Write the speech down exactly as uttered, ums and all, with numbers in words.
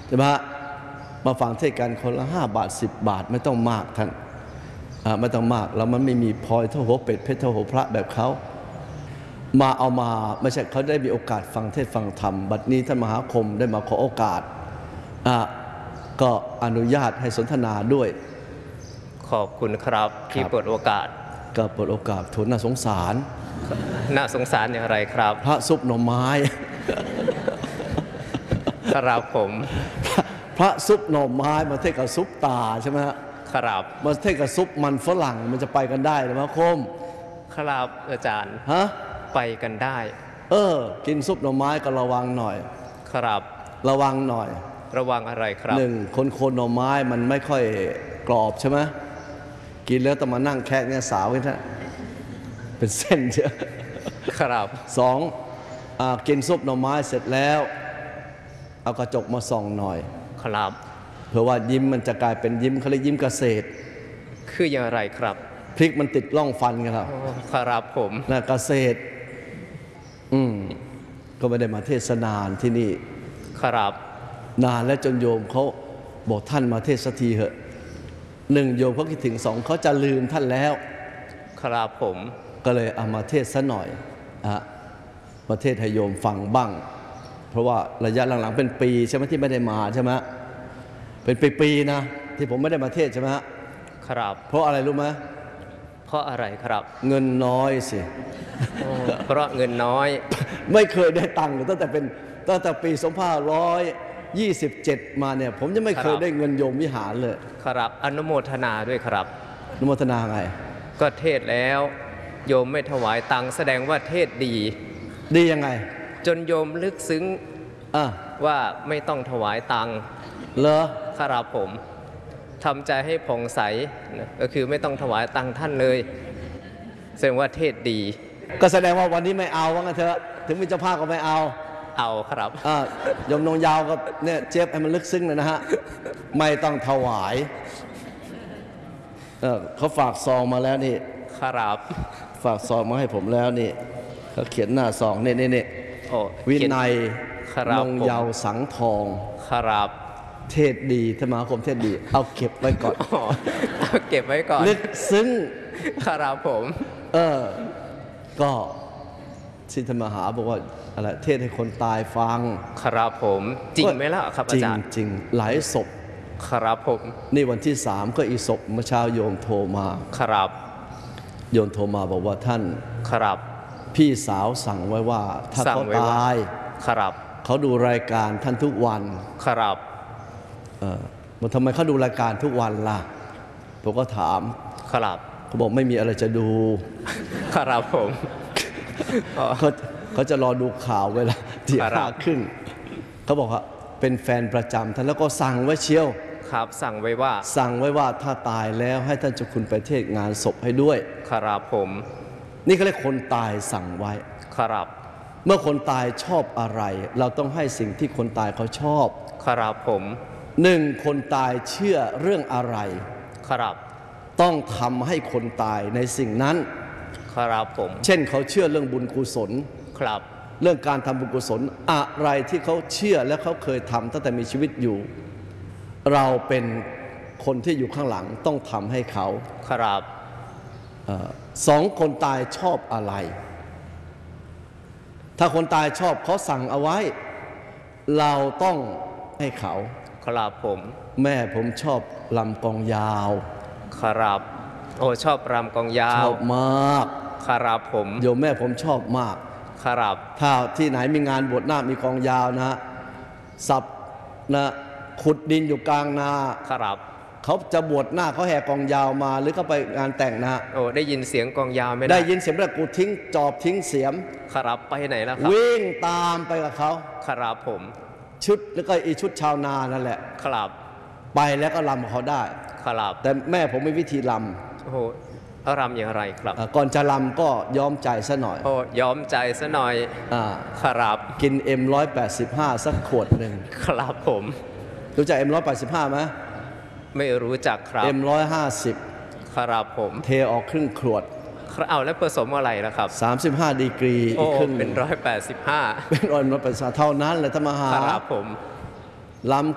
ใช่ไหมมาฟังเทศกันคนละห้าบาทสิบบาทไม่ต้องมากท่านไม่ต้องมากแล้วมันไม่มีพลอยเท่าหัวเป็ดเพชรเท่าหัวพระแบบเขามาเอามาไม่ใช่เขาได้มีโอกาสฟังเทศฟังธรรมบัดนี้ท่านมหาคมได้มาขอโอกาสก็อนุญาตให้สนทนาด้วยขอบคุณครับที่เปิดโอกาสก็เปิดโอกาสทุนน่าสงสารน่าสงสารอย่างไรครับพระซุปหน่อไม้ครับผมพระซุปหน่อไม้มาเทศกับซุปตาใช่ไหมฮะครับมาเทศกับซุปมันฝรั่งมันจะไปกันได้หรือเปล่าคมครับอาจารย์ฮะไปกันได้เออกินซุปหน่อไม้ก็ระวังหน่อยครับระวังหน่อยระวังอะไรครับหนึ่งคนโคนหน่อไม้มันไม่ค่อยกรอบใช่ไหมกินแล้วต้องมานั่งแคะเนี่ยสาวนี่เป็นเส้นเยอะครับสองกินซุปหน่อไม้เสร็จแล้วเอากระจกมาส่องหน่อยครับเพื่อว่ายิ้มมันจะกลายเป็นยิ้มเขาเรียกยิ้มเกษตรคืออย่างไรครับพริกมันติดร่องฟันกันครับครับผมนะเกษตรอืมก็ไม่ได้มาเทศนานที่นี่ครับนานและจนโยมเขาบอกท่านมาเทศสักทีเหอะหนึ่งโยมเขาคิดถึงสองเขาจะลืมท่านแล้วครับผมก็เลยเอามาเทศซะหน่อยอะมาเทศให้โยมฟังบ้างเพราะว่าระยะหลังๆเป็นปีใช่ไหมที่ไม่ได้มาใช่ไหมเป็นปีๆนะที่ผมไม่ได้มาเทศใช่ไหมครับเพราะอะไรรู้ไหมเพราะอะไรครับเงินน้อยสิเพราะเงินน้อยไม่เคยได้ตังค์ตั้งแต่เป็นตั้งแต่ปีสองพันห้าร้อยยี่สิบเจ็ดมาเนี่ยผมยังไม่เคยได้เงินโยมวิหารเลยครับอนุโมทนาด้วยครับอนุโมทนาไงก็เทศแล้วโยมไม่ถวายตังค์แสดงว่าเทศดีดียังไงจนโยมลึกซึ้งว่าไม่ต้องถวายตังค์เหรอครับผมทำใจให้ผ่องใสก็คือไม่ต้องถวายตังค์ท่านเลยแสดงว่าเทศดีก็แสดงว่าวันนี้ไม่เอาว่างั้นเถอะถึงมีเจ้าภาพก็ไม่เอาเอาครับโยมนงยาวกับเนี่ยเจี๊ยบให้มันลึกซึ้งเลยนะฮะไม่ต้องถวายเขาฝากซองมาแล้วนี่ครับฝากซองมาให้ผมแล้วนี่เขาเขียนหน้าซองนี่นี่นี่วินัยนงยาวสังทองครับเทศดีธรรมคมเทศดีเอาเก็บไว้ก่อนเอาเก็บไว้ก่อนลึกซึ้งครับผมเออก็ที่ธรรมหาบอกว่าอะไรเทศให้คนตายฟังครับผมจริงไหมล่ะครับอาจารย์จริงหลายศพครับผมนี่วันที่สามก็อีศพเมื่อเช้าโยมโทรมาครับโยมโทรมาบอกว่าท่านครับพี่สาวสั่งไว้ว่าถ้าเขาตายครับเขาดูรายการท่านทุกวันครับเออมันทำไมเขาดูรายการทุกวันล่ะผมก็ถามครับเขาบอกไม่มีอะไรจะดูครับผมเขาเขาจะรอดูข่าวเวลาที่ห้าครึ่งเขาบอกว่าเป็นแฟนประจำท่านแล้วก็สั่งไว้เชียวครับสั่งไว้ว่าสั่งไว้ว่าถ้าตายแล้วให้ท่านเจ้าคุณไปเทศงานศพให้ด้วยครับผมนี่ก็เรียกคนตายสั่งไว้ครับเมื่อคนตายชอบอะไรเราต้องให้สิ่งที่คนตายเขาชอบครับผมหนึ่งคนตายเชื่อเรื่องอะไรครับต้องทำให้คนตายในสิ่งนั้นครับผมเช่นเขาเชื่อเรื่องบุญกุศลครับเรื่องการทำบุญกุศลอะไรที่เขาเชื่อและเขาเคยทำตั้งแต่มีชีวิตอยู่เราเป็นคนที่อยู่ข้างหลังต้องทำให้เขาครับสองคนตายชอบอะไรถ้าคนตายชอบเขาสั่งเอาไว้เราต้องให้เขาครับผมแม่ผมชอบลำกองยาวครับโอ้ชอบรำกองยาวชอบมากครับผมโยมแม่ผมชอบมากครับถ้าที่ไหนมีงานบวชหน้ามีกองยาวนะสับนะขุดดินอยู่กลางนาครับเขาจะบวชหน้าเขาแห่กองยาวมาหรือเขาไปงานแต่งนะโอ้ได้ยินเสียงกองยาวไหมได้ยินเสียงแล้วกูทิ้งจอบทิ้งเสียมครับไปไหนแล้วครับวิ่งตามไปกับเขาครับผมชุดแล้วก็อีชุดชาวนานั่นแหละครับไปแล้วก็รำเขาได้ครับแต่แม่ผมมีวิธีรำโอ้โหรำอย่างไรครับก่อนจะรำก็ย้อมใจซะหน่อยโอ้ย้อมใจซะหน่อยอ่าครับกินเอ็มร้อยแปดสิบห้าสักขวดหนึ่งครับผมรู้จักเอ็มร้อยแปดสิบห้าไหมไม่รู้จักครับเอ็มร้อยห้าสิบครับผมเทออกครึ่งขวดเอาแล้วผสมอะไรนะครับสามสิบห้าดีกรีอีกครึ่งเป็นร้อยแปดสิบห้าเป็นร้อยแปดสิบห้าเท่านั้นเลยธรรมหาครับผมล้ำ